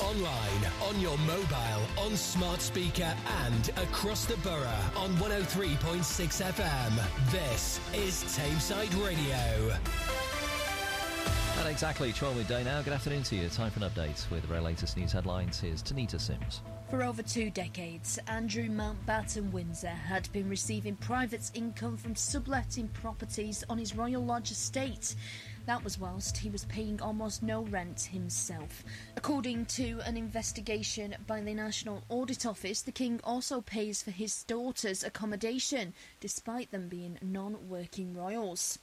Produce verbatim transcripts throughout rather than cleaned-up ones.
online, on your mobile, on smart speaker and across the borough on one oh three point six F M. This is Tameside Radio. At exactly twelve midday now, good afternoon to you. Time for an update with our latest news headlines. Here's Tanita Sims. For over two decades, Andrew Mountbatten Windsor had been receiving private income from subletting properties on his Royal Lodge estate. That was whilst he was paying almost no rent himself. According to an investigation by the National Audit Office, the King also pays for his daughter's accommodation, despite them being non-working royals.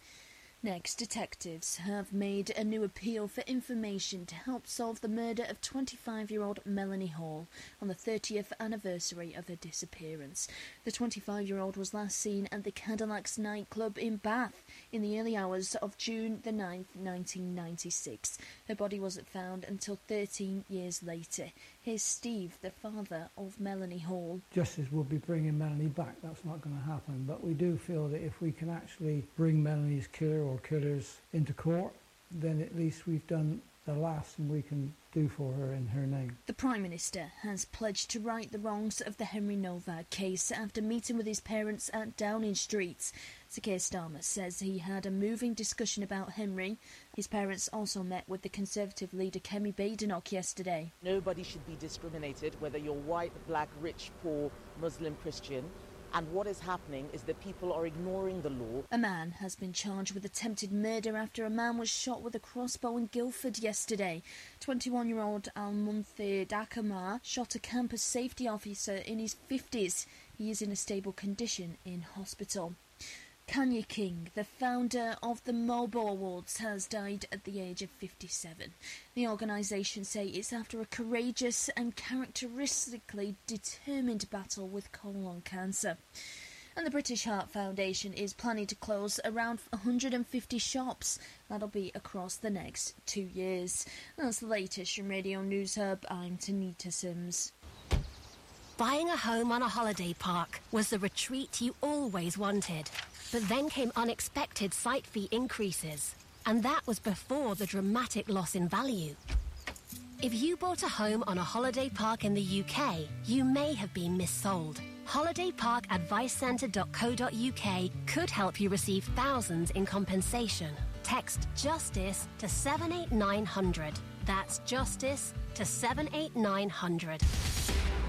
Next, detectives have made a new appeal for information to help solve the murder of twenty-five-year-old Melanie Hall on the thirtieth anniversary of her disappearance. The twenty-five-year-old was last seen at the Cadillacs nightclub in Bath in the early hours of June the ninth, nineteen ninety-six. Her body wasn't found until thirteen years later. Here's Steve, the father of Melanie Hall. Justice will be bringing Melanie back. That's not going to happen. But we do feel that if we can actually bring Melanie's killer or killers into court, then at least we've done the last thing we can do for her in her name. The Prime Minister has pledged to right the wrongs of the Henry Novak case after meeting with his parents at Downing Street. Sir Keir Starmer says he had a moving discussion about Henry. His parents also met with the Conservative leader Kemi Badenoch yesterday. Nobody should be discriminated, whether you're white, black, rich, poor, Muslim, Christian. And what is happening is that people are ignoring the law. A man has been charged with attempted murder after a man was shot with a crossbow in Guildford yesterday. twenty-one-year-old Almunthir Dakamar shot a campus safety officer in his fifties. He is in a stable condition in hospital. Kanye King, the founder of the Mobo Awards, has died at the age of fifty-seven. The organisation say it's after a courageous and characteristically determined battle with colon cancer. And the British Heart Foundation is planning to close around one hundred fifty shops. That'll be across the next two years. That's the latest from Radio News Hub. I'm Tanita Sims. Buying a home on a holiday park was the retreat you always wanted. But then came unexpected site fee increases. And that was before the dramatic loss in value. If you bought a home on a holiday park in the U K, you may have been missold. holiday park advice centre dot co dot uk could help you receive thousands in compensation. Text JUSTICE to seven eight nine hundred. That's JUSTICE to seven eight nine hundred.